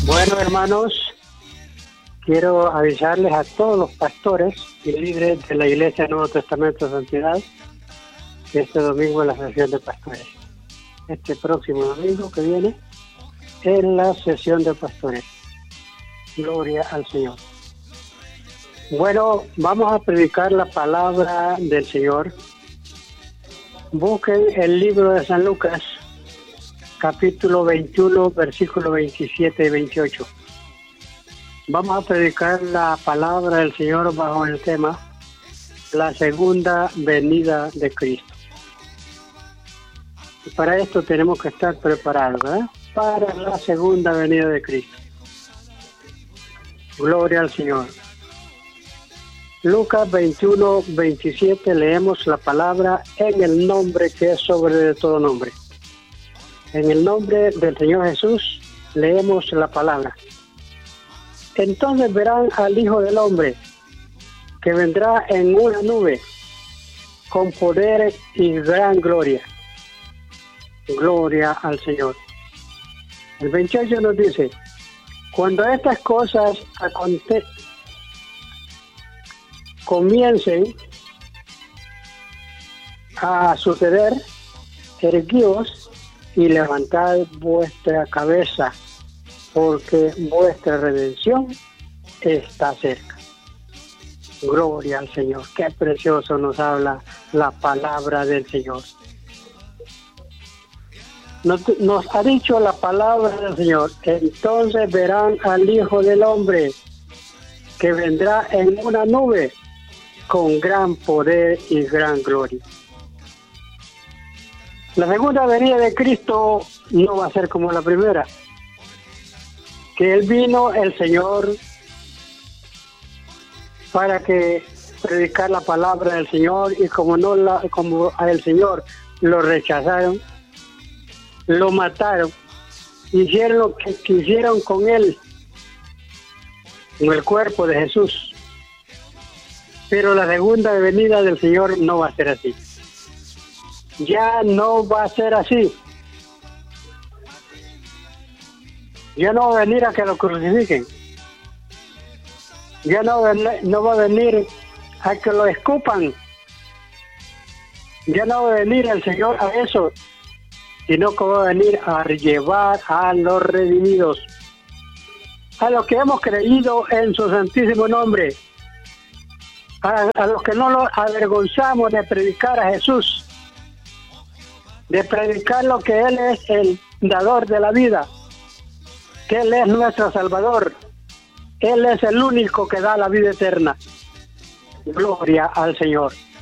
Bueno, hermanos, quiero avisarles a todos los pastores y líderes de la Iglesia Nuevo Testamento de Santidad que este domingo es la sesión de pastores. Este próximo domingo que viene es la sesión de pastores. Gloria al Señor. Bueno, vamos a predicar la palabra del Señor. Busquen el libro de San Lucas, capítulo 21, versículos 27 y 28. Vamos a predicar la palabra del Señor bajo el tema la segunda venida de Cristo. Y para esto tenemos que estar preparados, ¿verdad? Para la segunda venida de Cristo. Gloria al Señor. Lucas 21, 27, leemos la palabra en el nombre que es sobre de todo nombre. En el nombre del Señor Jesús leemos la palabra. Entonces verán al Hijo del Hombre, que vendrá en una nube, con poder y gran gloria. Gloria al Señor. El 28 nos dice, cuando estas cosas comiencen a suceder, erguíos y levantad vuestra cabeza, porque vuestra redención está cerca. Gloria al Señor. Qué precioso nos habla la palabra del Señor. Nos ha dicho la palabra del Señor. Entonces verán al Hijo del Hombre, que vendrá en una nube con gran poder y gran gloria. La segunda venida de Cristo no va a ser como la primera. Que Él vino, el Señor, para que predicar la palabra del Señor, y como a el Señor lo rechazaron, lo mataron, hicieron lo que quisieron con Él, con el cuerpo de Jesús. Pero la segunda venida del Señor no va a ser así. Ya no va a ser así. Ya no va a venir a que lo crucifiquen. Ya no va a venir a que lo escupan. Ya no va a venir el Señor a eso, sino que va a venir a llevar a los redimidos, a los que hemos creído en su santísimo nombre, a los que no nos avergonzamos de predicar a Jesús, de predicar lo que Él es el dador de la vida, que Él es nuestro Salvador, Él es el único que da la vida eterna. Gloria al Señor.